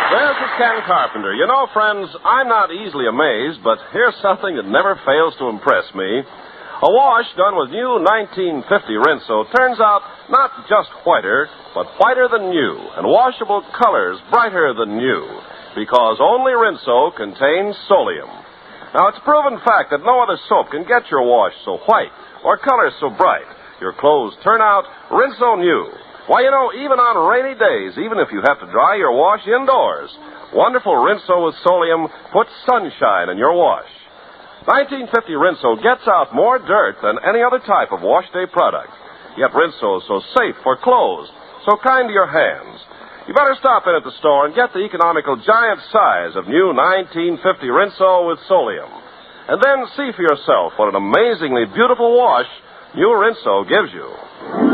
This is Ken Carpenter. You know, friends, I'm not easily amazed, but here's something that never fails to impress me. A wash done with new 1950 Rinso turns out not just whiter, but whiter than new, and washable colors brighter than new, because only Rinso contains Solium. Now, it's a proven fact that no other soap can get your wash so white or color so bright. Your clothes turn out Rinso new. Why, you know, even on rainy days, even if you have to dry your wash indoors, wonderful Rinso with Solium puts sunshine in your wash. 1950 Rinso gets out more dirt than any other type of wash day product. Yet Rinso is so safe for clothes, so kind to your hands. You better stop in at the store and get the economical giant size of new 1950 Rinso with Solium. And then see for yourself what an amazingly beautiful wash new Rinso gives you.